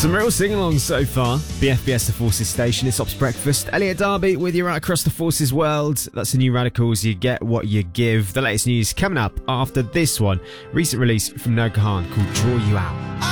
Some real sing-alongs so far. BFBS The Forces Station, it's Ops Breakfast. Elliot Darby with you right across the Forces world. That's the new Radicals, You Get What You Give. The latest news coming up after this one. Recent release from No Kahan called Draw You Out.